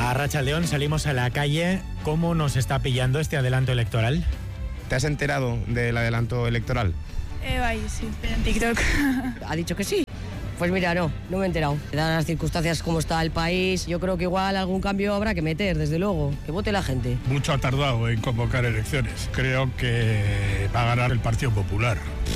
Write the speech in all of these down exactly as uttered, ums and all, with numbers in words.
Arratsaldeón, salimos a la calle. ¿Cómo nos está pillando este adelanto electoral? ¿Te has enterado del adelanto electoral? Eh, vaya, sí, en TikTok. ¿Ha dicho que sí? Pues mira, no, no me he enterado. Dadas las circunstancias como está el país, yo creo que igual algún cambio habrá que meter, desde luego. Que vote la gente. Mucho ha tardado en convocar elecciones. Creo que va a ganar el Partido Popular.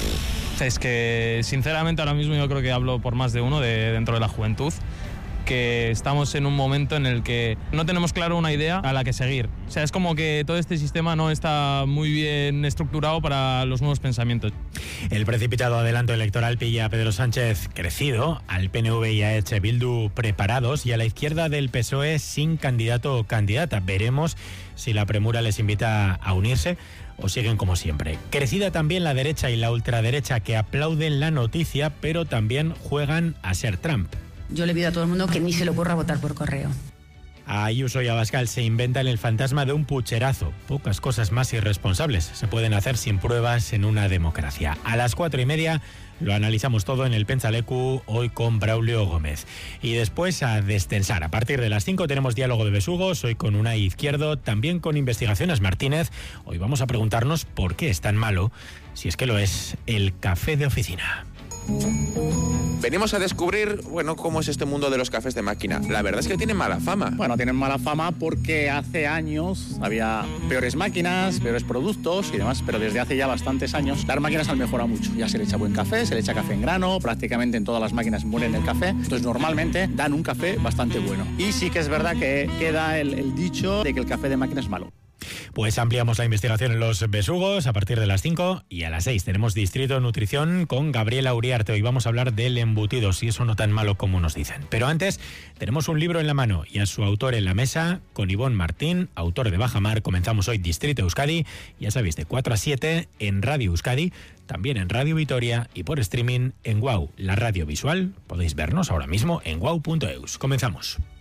Es que, sinceramente, ahora mismo yo creo que hablo por más de uno de dentro de la juventud, que estamos en un momento en el que no tenemos claro una idea a la que seguir. O sea, es como que todo este sistema no está muy bien estructurado para los nuevos pensamientos. El precipitado adelanto electoral pilla a Pedro Sánchez crecido, al P N V y a H. Bildu preparados y a la izquierda del P S O E sin candidato o candidata. Veremos si la premura les invita a unirse o siguen como siempre. Crecida también la derecha y la ultraderecha, que aplauden la noticia, pero también juegan a ser Trump. Yo le pido a todo el mundo que ni se le ocurra votar por correo. A Ayuso y Abascal se inventan el fantasma de un pucherazo. Pocas cosas más irresponsables se pueden hacer sin pruebas en una democracia. A las cuatro y media lo analizamos todo en el Pentsaleku, hoy con Braulio Gómez. Y después a descensar. A partir de las cinco tenemos diálogo de besugos, hoy con Unai Izquierdo, también con Investigaciones Martínez. Hoy vamos a preguntarnos por qué es tan malo, si es que lo es, el café de oficina. Venimos a descubrir, bueno, cómo es este mundo de los cafés de máquina. La verdad es que tienen mala fama. Bueno, tienen mala fama porque hace años había peores máquinas, peores productos y demás, pero desde hace ya bastantes años las máquinas han mejorado mucho. Ya se le echa buen café, se le echa café en grano, prácticamente en todas las máquinas mueren el café, entonces normalmente dan un café bastante bueno. Y sí que es verdad que queda el, el dicho de que el café de máquina es malo. Pues ampliamos la investigación en los besugos a partir de las cinco y a las seis tenemos Distrito Nutrición con Gabriela Uriarte. Hoy vamos a hablar del embutido, si eso no tan malo como nos dicen. Pero antes tenemos un libro en la mano y a su autor en la mesa, con Ivonne Martín, autor de Bajamar. Comenzamos hoy Distrito Euskadi, ya sabéis, de cuatro a siete en Radio Euskadi, también en Radio Vitoria y por streaming en Guau, la radio visual. Podéis vernos ahora mismo en guau punto eus. Comenzamos.